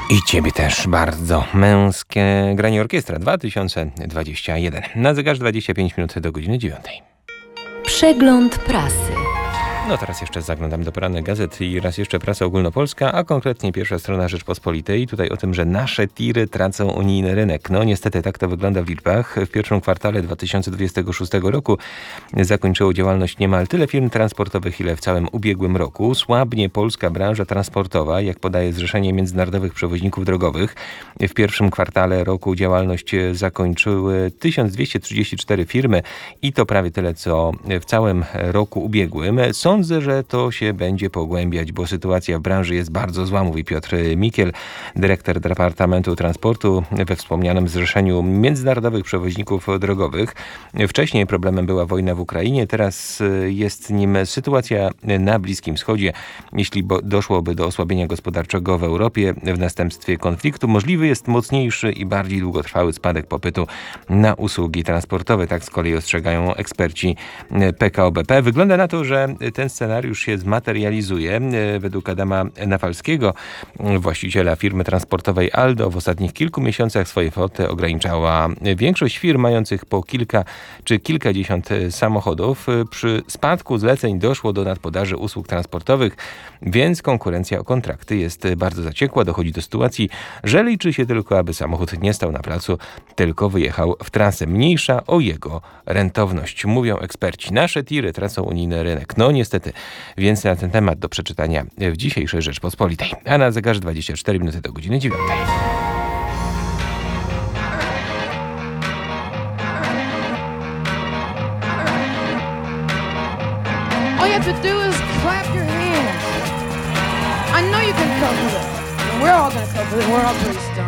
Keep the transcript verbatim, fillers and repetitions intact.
I ciebie też bardzo. Męskie granie orkiestra dwa tysiące dwudziesty pierwszy. Na zegarze dwadzieścia pięć minut do godziny dziewiątej. Przegląd prasy. No teraz jeszcze zaglądam do porannych gazet i raz jeszcze prasa ogólnopolska, a konkretnie pierwsza strona Rzeczpospolitej. Tutaj o tym, że nasze tiry tracą unijny rynek. No niestety tak to wygląda w liczbach. W pierwszym kwartale dwa tysiące dwudziestego szóstego roku zakończyło działalność niemal tyle firm transportowych, ile w całym ubiegłym roku. Słabnie polska branża transportowa, jak podaje Zrzeszenie Międzynarodowych Przewoźników Drogowych. W pierwszym kwartale roku działalność zakończyły tysiąc dwieście trzydzieści cztery firmy i to prawie tyle, co w całym roku ubiegłym. Sądzę, że to się będzie pogłębiać, bo sytuacja w branży jest bardzo zła, mówi Piotr Mikiel, dyrektor Departamentu Transportu we wspomnianym Zrzeszeniu Międzynarodowych Przewoźników Drogowych. Wcześniej problemem była wojna w Ukrainie, teraz jest nim sytuacja na Bliskim Wschodzie. Jeśli doszłoby do osłabienia gospodarczego w Europie w następstwie konfliktu, możliwy jest mocniejszy i bardziej długotrwały spadek popytu na usługi transportowe. Tak z kolei ostrzegają eksperci P K O B P. Wygląda na to, że ten scenariusz się zmaterializuje. Według Adama Nawalskiego, właściciela firmy transportowej Aldo, w ostatnich kilku miesiącach swoje floty ograniczała większość firm mających po kilka czy kilkadziesiąt samochodów. Przy spadku zleceń doszło do nadpodaży usług transportowych, więc konkurencja o kontrakty jest bardzo zaciekła. Dochodzi do sytuacji, że liczy się tylko, aby samochód nie stał na placu, tylko wyjechał w trasę. Mniejsza o jego rentowność. Mówią eksperci. Nasze tiry tracą unijny rynek. No niestety, więcej na ten temat do przeczytania w dzisiejszej Rzeczpospolitej. A na zegarze dwadzieścia cztery minuty do godziny dziewiątej. All you have to do is clap your hands. I know you can cover it. We're all going to cover it. We're all pretty stoned.